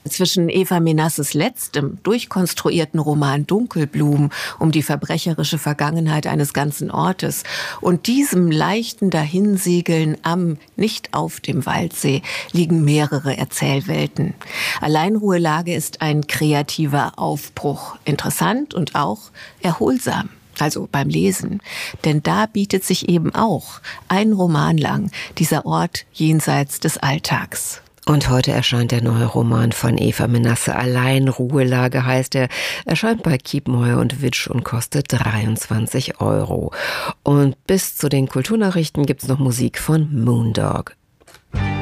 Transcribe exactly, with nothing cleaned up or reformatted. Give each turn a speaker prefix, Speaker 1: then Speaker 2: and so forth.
Speaker 1: Zwischen Eva Menasses letztem, durchkonstruierten Roman Dunkelblumen um die verbrecherische Vergangenheit eines ganzen Ortes und diesem leichten Dahinsegeln am, nicht auf dem Waldsee, liegen mehrere Erzählwelten. Alleinruhelage ist ein kreativer Aufbruch, interessant und auch erholsam. Also beim Lesen. Denn da bietet sich eben auch ein Roman lang dieser Ort jenseits des Alltags.
Speaker 2: Und heute erscheint der neue Roman von Eva Menasse. Alleinruhelage heißt er. Erscheint bei Kiepenheuer und Witsch und kostet dreiundzwanzig Euro. Und bis zu den Kulturnachrichten gibt's noch Musik von Moondog.